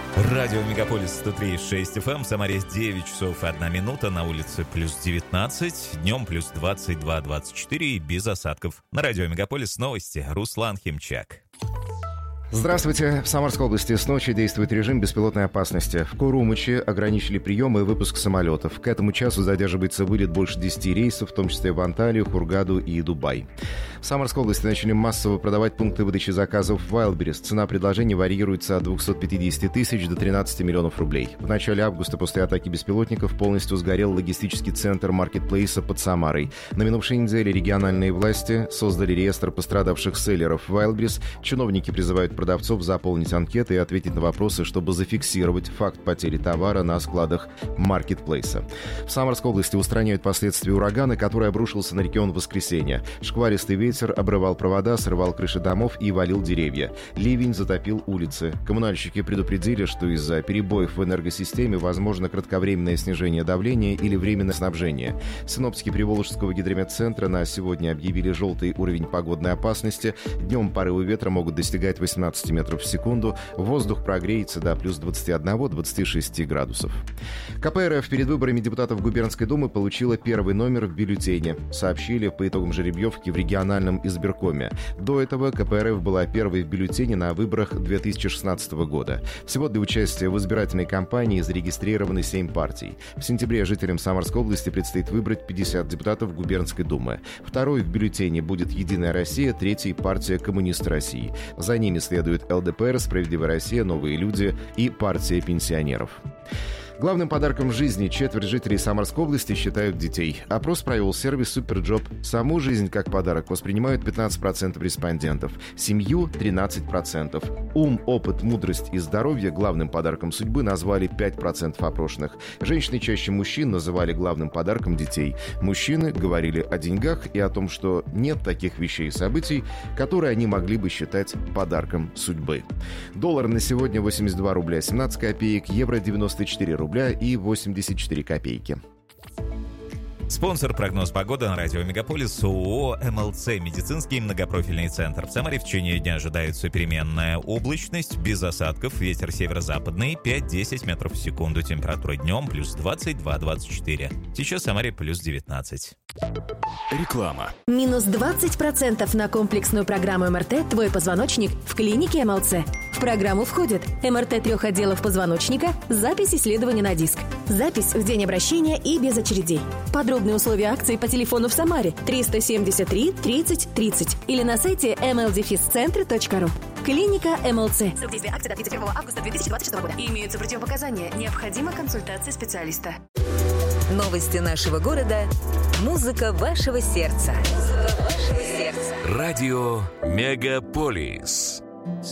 Радио Мегаполис 103,6 FM, в Самаре 9 часов 1 минута, на улице плюс 19, днем плюс 22-24 и без осадков. На радио Мегаполис новости. Руслан Химчак. Здравствуйте. В Самарской области с ночи действует режим беспилотной опасности. В Курумыче ограничили прием и выпуск самолетов. К этому часу задерживается вылет больше 10 рейсов, в том числе в Анталию, Хургаду и Дубай. В Самарской области начали массово продавать пункты выдачи заказов в Wildberries. Цена предложений варьируется от 250 тысяч до 13 миллионов рублей. В начале августа после атаки беспилотников полностью сгорел логистический центр маркетплейса под Самарой. На минувшей неделе региональные власти создали реестр пострадавших селлеров в Wildberries. Чиновники призывают продавцов заполнить анкеты и ответить на вопросы, чтобы зафиксировать факт потери товара на складах маркетплейса. В Самарской области устраняют последствия урагана, который обрушился на регион в воскресенье. Шквалистый ветер обрывал провода, срывал крыши домов и валил деревья. Ливень затопил улицы. Коммунальщики предупредили, что из-за перебоев в энергосистеме возможно кратковременное снижение давления или временное снабжение. Синоптики Приволжского гидрометцентра на сегодня объявили желтый уровень погодной опасности. Днем порывы ветра могут достигать 18 метров в секунду. Воздух прогреется до плюс 21-26 градусов. КПРФ перед выборами депутатов Губернской думы получила первый номер в бюллетене, сообщили по итогам жеребьевки в региональном избиркоме. До этого КПРФ была первой в бюллетене на выборах 2016 года. Всего для участия в избирательной кампании зарегистрированы 7 партий. В сентябре жителям Самарской области предстоит выбрать 50 депутатов Губернской думы. Второй в бюллетене будет «Единая Россия», третий — партия «Коммунисты России». За ними следует ЛДПР, «Справедливая Россия», «Новые люди» и партия пенсионеров. Главным подарком в жизни четверть жителей Самарской области считают детей. Опрос провел сервис Суперджоп. Саму жизнь как подарок воспринимают 15% респондентов, семью — 13%. Ум, опыт, мудрость и здоровье главным подарком судьбы назвали 5% опрошенных. Женщины чаще мужчин называли главным подарком детей. Мужчины говорили о деньгах и о том, что нет таких вещей и событий, которые они могли бы считать подарком судьбы. Доллар на сегодня 82 рубля 17 копеек, евро 94 рубля и 84 копейки. Спонсор «Прогноз погоды» на радио Мегаполис ООО «МЛЦ» медицинский многопрофильный центр. В Самаре в течение дня ожидается переменная облачность, без осадков, ветер северо-западный 5-10 метров в секунду, температура днем плюс 22-24. Сейчас в Самаре плюс 19. Реклама. Минус 20% на комплексную программу МРТ «Твой позвоночник» в клинике МЛЦ. В программу входит МРТ 3 отделов позвоночника, запись исследования на диск, запись в день обращения и без очередей. Подробные условия акции по телефону в Самаре 373 30 30 или на сайте mldefiscentre.ru. Клиника МЛЦ. Срок действия акции до 31 августа 2026 года. Имеются противопоказания. Необходима консультация специалиста. Новости нашего города. Музыка вашего сердца. Радио Мегаполис.